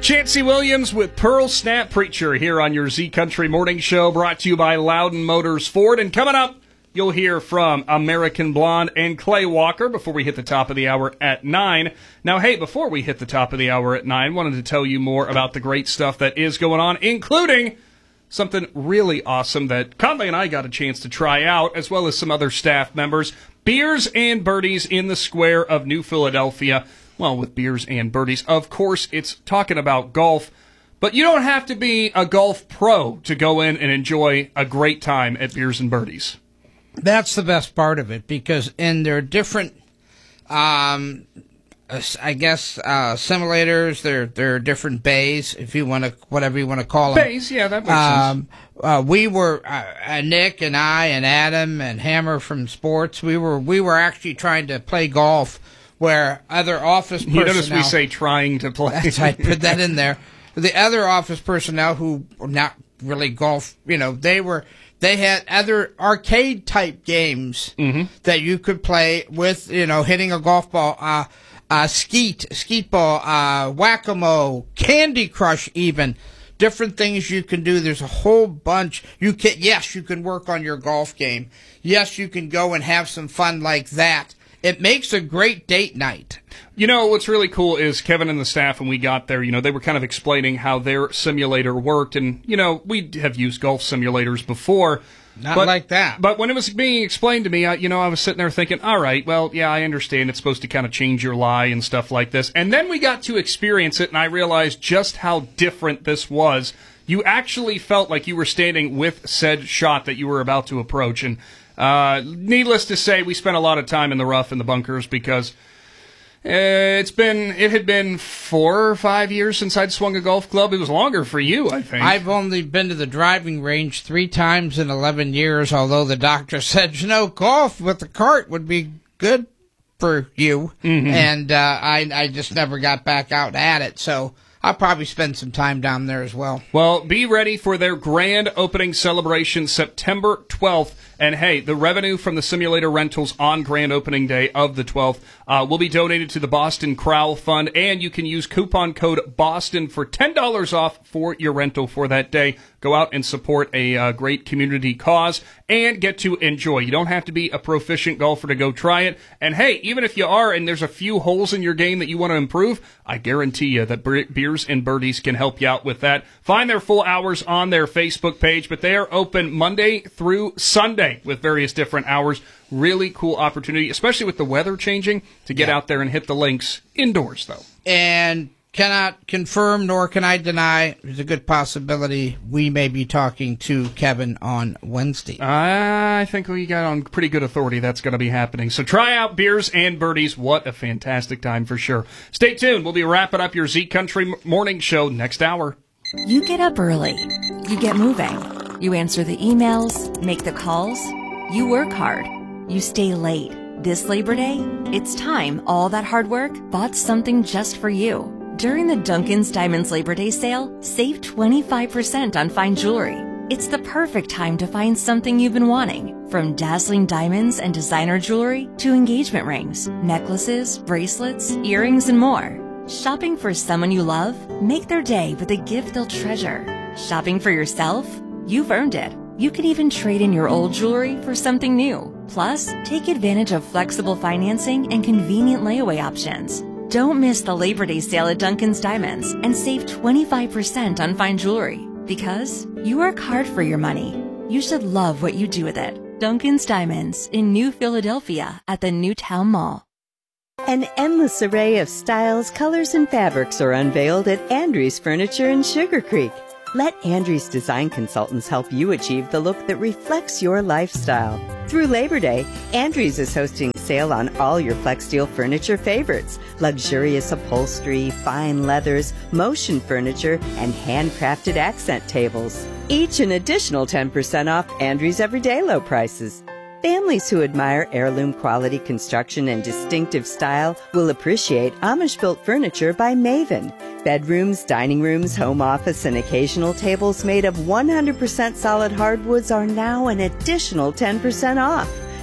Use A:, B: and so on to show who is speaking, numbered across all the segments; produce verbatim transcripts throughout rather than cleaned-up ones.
A: Chancey Williams with Pearl Snap Preacher here on your Z Country Morning Show, brought to you by Loudon Motors Ford. And coming up, you'll hear from American Blonde and Clay Walker before we hit the top of the hour at nine. Now, hey, before we hit the top of the hour at nine, wanted to tell you more about the great stuff that is going on, including something really awesome that Conley and I got a chance to try out, as well as some other staff members. Beers and Birdies in the Square of New Philadelphia. Well, with Beers and Birdies, of course, it's talking about golf, but you don't have to be a golf pro to go in and enjoy a great time at Beers and Birdies.
B: That's the best part of it, because in their different, um, I guess, uh, simulators, there there are different bays, if you want to, whatever you want to call them.
A: Bays, yeah, that makes
B: um,
A: sense.
B: Uh, we were uh, Nick and I and Adam and Hammer from Sports. We were we were actually trying to play golf where other office personnel.
A: You notice we say trying to play.
B: That's, I put that in there. The other office personnel who were not really golf, you know, they were. They had other arcade type games mm-hmm. that you could play with, you know, hitting a golf ball, uh, uh, skeet, skeet ball, uh, whack-a-mole, Candy Crush even. Different things you can do. There's a whole bunch. You can, yes, you can work on your golf game. Yes, you can go and have some fun like that. It makes a great date night.
A: You know, what's really cool is Kevin and the staff, when we got there, you know, they were kind of explaining how their simulator worked. And, you know, we have used golf simulators before.
B: Not
A: but,
B: like that.
A: But when it was being explained to me, I, you know, I was sitting there thinking, all right, well, yeah, I understand it's supposed to kind of change your lie and stuff like this. And then we got to experience it, and I realized just how different this was. You actually felt like you were standing with said shot that you were about to approach. And uh, needless to say, we spent a lot of time in the rough in the bunkers because uh, it's been it had been four or five years since I'd swung a golf club. It was longer for you, I think.
B: I've only been to the driving range three times in eleven years, although the doctor said, you know, golf with the cart would be good for you. Mm-hmm. And uh, I, I just never got back out at it, so I'll probably spend some time down there as well.
A: Well, be ready for their grand opening celebration September twelfth. And, hey, the revenue from the simulator rentals on grand opening day of the twelfth uh, will be donated to the Boston Crowell Fund, and you can use coupon code BOSTON for ten dollars off for your rental for that day. Go out and support a uh, great community cause and get to enjoy. You don't have to be a proficient golfer to go try it. And, hey, even if you are and there's a few holes in your game that you want to improve, I guarantee you that Beers and Birdies can help you out with that. Find their full hours on their Facebook page, but they are open Monday through Sunday with various different hours. Really cool opportunity, especially with the weather changing, to get yeah. out there and hit the links indoors, though.
B: And cannot confirm nor can I deny, there's a good possibility we may be talking to Kevin on Wednesday.
A: I think we got on pretty good authority that's going to be happening. So try out Beers and Birdies. What a fantastic time for sure. Stay tuned. We'll be wrapping up your Z Country Morning Show next hour.
C: You get up early. You get moving. You answer the emails, make the calls. You work hard. You stay late. This Labor Day, it's time all that hard work bought something just for you. During the Duncan's Diamonds Labor Day sale, save twenty-five percent on fine jewelry. It's the perfect time to find something you've been wanting, from dazzling diamonds and designer jewelry to engagement rings, necklaces, bracelets, earrings, and more. Shopping for someone you love? Make their day with a gift they'll treasure. Shopping for yourself? You've earned it. You can even trade in your old jewelry for something new. Plus, take advantage of flexible financing and convenient layaway options. Don't miss the Labor Day sale at Duncan's Diamonds and save twenty-five percent on fine jewelry. Because you work hard for your money. You should love what you do with it. Duncan's Diamonds in New Philadelphia at the Newtown Mall.
D: An endless array of styles, colors, and fabrics are unveiled at Andrews Furniture in Sugar Creek. Let Andrews Design Consultants help you achieve the look that reflects your lifestyle. Through Labor Day, Andrews is hosting a sale on all your Flexsteel furniture favorites, luxurious upholstery, fine leathers, motion furniture, and handcrafted accent tables. Each an additional ten percent off Andrews everyday low prices. Families who admire heirloom quality construction and distinctive style will appreciate Amish-built furniture by Maven. Bedrooms, dining rooms, home office, and occasional tables made of one hundred percent solid hardwoods are now an additional ten percent off.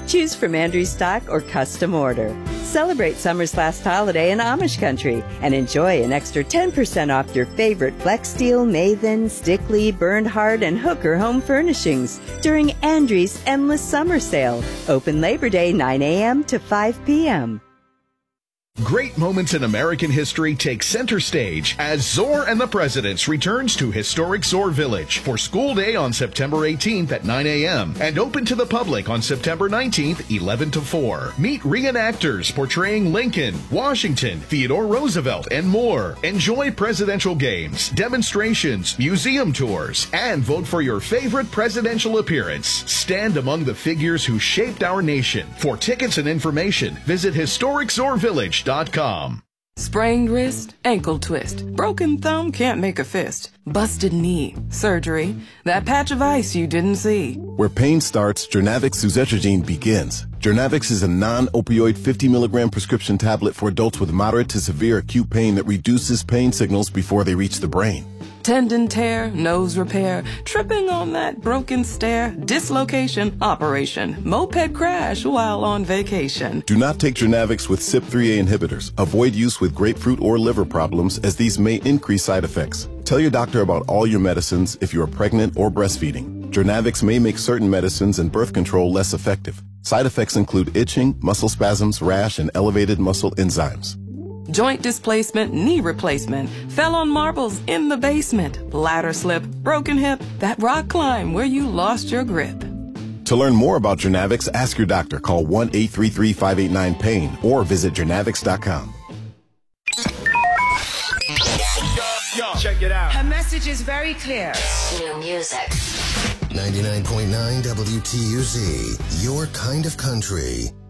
D: Choose from Andrews stock or custom order. Celebrate summer's last holiday in Amish country and enjoy an extra ten percent off your favorite Flex Steel, Nathan, Stickley, Bernhardt, and Hooker home furnishings during Andrews' Endless Summer Sale. Open Labor Day nine a.m. to five p.m.
E: Great moments in American history take center stage as Zor and the Presidents returns to historic Zor Village for School Day on September eighteenth at nine a.m. and open to the public on September nineteenth, eleven to four. Meet reenactors portraying Lincoln, Washington, Theodore Roosevelt, and more. Enjoy presidential games, demonstrations, museum tours, and vote for your favorite presidential appearance. Stand among the figures who shaped our nation. For tickets and information, visit historic zor village dot com.
F: Sprained wrist, ankle twist, broken thumb can't make a fist, busted knee, surgery, that patch of ice you didn't see.
G: Where pain starts, Jernavix suzetrigine begins. Jernavix is a non-opioid fifty milligram prescription tablet for adults with moderate to severe acute pain that reduces pain signals before they reach the brain.
F: Tendon tear, nose repair, tripping on that broken stair, dislocation, operation, moped crash while on vacation.
G: Do not take Jernavix with C Y P three A inhibitors. Avoid use with grapefruit or liver problems as these may increase side effects. Tell your doctor about all your medicines if you are pregnant or breastfeeding. Jernavix may make certain medicines and birth control less effective. Side effects include itching, muscle spasms, rash, and elevated muscle enzymes.
F: Joint displacement, knee replacement, fell on marbles in the basement, ladder slip, broken hip, that rock climb where you lost your grip.
G: To learn more about Jernavix, ask your doctor. Call one eight three three, five eight nine, pain or visit jernavix dot com.
H: Check it out.
I: Her message is very clear.
J: New music.
K: ninety-nine point nine W T U Z, your kind of country.